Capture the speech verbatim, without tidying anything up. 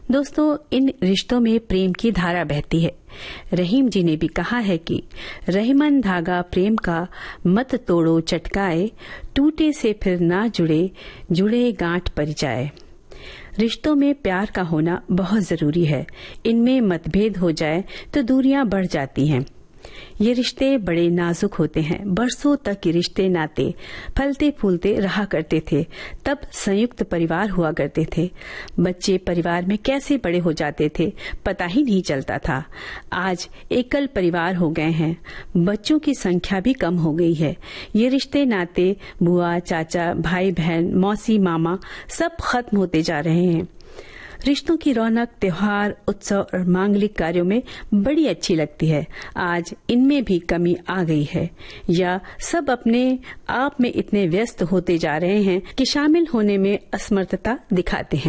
दोस्तों, इन रिश्तों में प्रेम की धारा बहती है। रहीम जी ने भी कहा है कि रहीमन धागा प्रेम का मत तोड़ो चटकाए, टूटे से फिर ना जुड़े, जुड़े गांठ पर जाए। रिश्तों में प्यार का होना बहुत जरूरी है। इनमें मतभेद हो जाए तो दूरियां बढ़ जाती हैं। ये रिश्ते बड़े नाजुक होते हैं। बरसों तक ये रिश्ते नाते फलते फूलते रहा करते थे। तब संयुक्त परिवार हुआ करते थे। बच्चे परिवार में कैसे बड़े हो जाते थे पता ही नहीं चलता था। आज एकल परिवार हो गए हैं। बच्चों की संख्या भी कम हो गई है। ये रिश्ते नाते बुआ चाचा भाई बहन मौसी मामा सब खत्म होते जा रहे हैं। रिश्तों की रौनक त्योहार उत्सव और मांगलिक कार्यों में बड़ी अच्छी लगती है। आज इनमें भी कमी आ गई है, या सब अपने आप में इतने व्यस्त होते जा रहे हैं कि शामिल होने में असमर्थता दिखाते हैं।